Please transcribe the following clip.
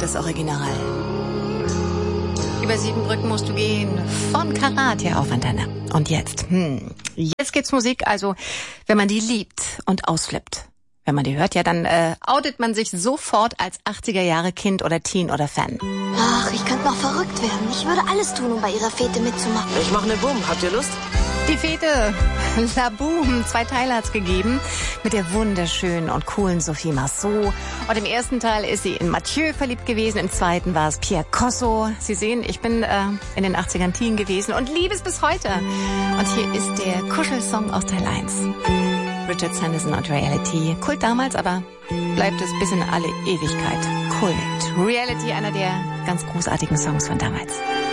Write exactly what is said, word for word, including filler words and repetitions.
das Original. Über sieben Brücken musst du gehen, von Karat hier auf Antenne. Und jetzt, hm, jetzt gibt's Musik, also wenn man die liebt und ausflippt. Wenn man die hört, ja, dann äh, outet man sich sofort als achtziger Jahre Kind oder Teen oder Fan. Ach, ich könnte noch verrückt werden. Ich würde alles tun, um bei ihrer Fete mitzumachen. Ich mache eine Boom. Habt ihr Lust? Die Fete, La Boom, zwei Teile hat's gegeben, mit der wunderschönen und coolen Sophie Marceau. Und im ersten Teil ist sie in Mathieu verliebt gewesen, im zweiten war es Pierre Cosso. Sie sehen, ich bin äh, in den achtzigern Teen gewesen und liebe es bis heute. Und hier ist der Kuschelsong aus Teil eins. Richard Sanderson und Reality. Kult damals, aber bleibt es bis in alle Ewigkeit. Kult. Reality, einer der ganz großartigen Songs von damals.